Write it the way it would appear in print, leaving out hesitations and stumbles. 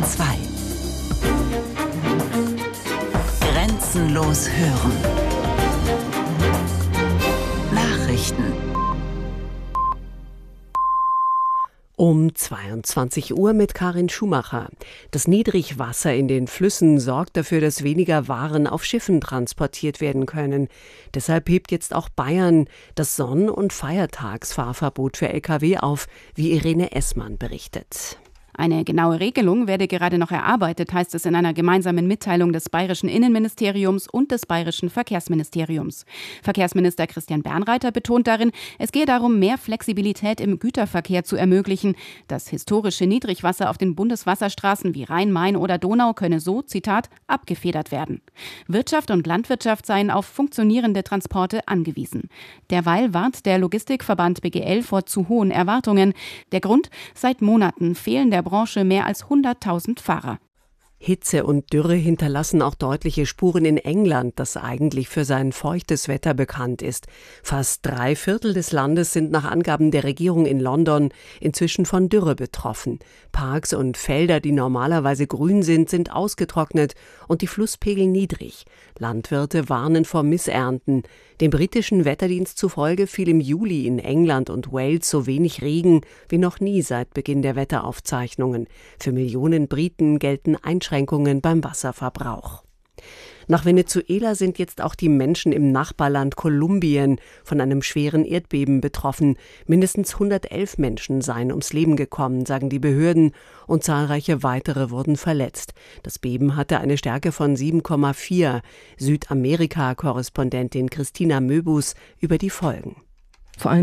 2. Grenzenlos hören. Nachrichten. Um 22 Uhr mit Karin Schumacher. Das Niedrigwasser in den Flüssen sorgt dafür, dass weniger Waren auf Schiffen transportiert werden können. Deshalb hebt jetzt auch Bayern das Sonn- und Feiertagsfahrverbot für Lkw auf, wie Irene Essmann berichtet. Eine genaue Regelung werde gerade noch erarbeitet, heißt es in einer gemeinsamen Mitteilung des Bayerischen Innenministeriums und des Bayerischen Verkehrsministeriums. Verkehrsminister Christian Bernreiter betont darin, es gehe darum, mehr Flexibilität im Güterverkehr zu ermöglichen. Das historische Niedrigwasser auf den Bundeswasserstraßen wie Rhein, Main oder Donau könne so, Zitat, abgefedert werden. Wirtschaft und Landwirtschaft seien auf funktionierende Transporte angewiesen. Derweil warnt der Logistikverband BGL vor zu hohen Erwartungen. Der Grund? Seit Monaten fehlen der Branche mehr als 100.000 Fahrer. Hitze und Dürre hinterlassen auch deutliche Spuren in England, das eigentlich für sein feuchtes Wetter bekannt ist. Fast 3/4 des Landes sind nach Angaben der Regierung in London inzwischen von Dürre betroffen. Parks und Felder, die normalerweise grün sind, sind ausgetrocknet und die Flusspegel niedrig. Landwirte warnen vor Missernten. Dem britischen Wetterdienst zufolge fiel im Juli in England und Wales so wenig Regen wie noch nie seit Beginn der Wetteraufzeichnungen. Für Millionen Briten gelten Einschränkungen beim Wasserverbrauch. Nach Venezuela sind jetzt auch die Menschen im Nachbarland Kolumbien von einem schweren Erdbeben betroffen. Mindestens 111 Menschen seien ums Leben gekommen, sagen die Behörden, und zahlreiche weitere wurden verletzt. Das Beben hatte eine Stärke von 7,4. Südamerika-Korrespondentin Christina Möbus über die Folgen. Vor allem